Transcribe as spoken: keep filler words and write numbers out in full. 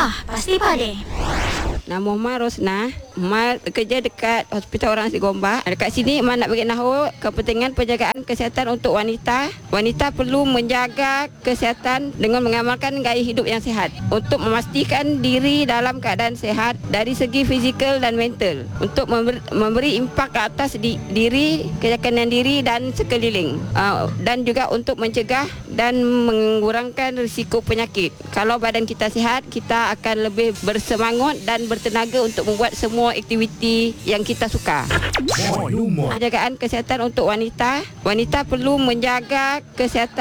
Dah, pasti pade. Nama Mak Rosnah. Mak bekerja dekat Hospital Orang Nasi Gombak. Dekat sini Mak nak bagi tahu kepentingan penjagaan kesihatan untuk wanita. Wanita perlu menjaga kesihatan dengan mengamalkan gaya hidup yang sihat untuk memastikan diri dalam keadaan sihat dari segi fizikal dan mental, untuk memberi, memberi impak ke atas di, diri, keyakinan diri dan sekeliling, uh, dan juga untuk mencegah dan mengurangkan risiko penyakit. Kalau badan kita sihat, kita akan lebih bersemangat dan bertenaga untuk membuat semua aktiviti yang kita suka. Penjagaan kesihatan untuk wanita. Wanita perlu menjaga kesihatan